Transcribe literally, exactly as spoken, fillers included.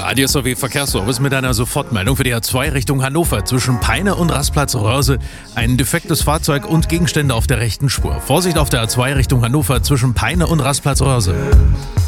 Radio S O W Verkehrsservice mit einer Sofortmeldung für die A zwei Richtung Hannover zwischen Peine und Rastplatz Röhrse. Ein defektes Fahrzeug und Gegenstände auf der rechten Spur. Vorsicht auf der A zwei Richtung Hannover zwischen Peine und Rastplatz Röhrse.